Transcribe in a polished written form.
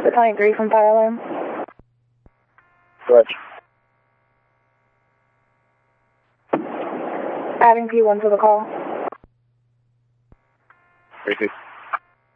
Battalion 3 from fire alarm. Switch. Adding P1 to the call. 3-2.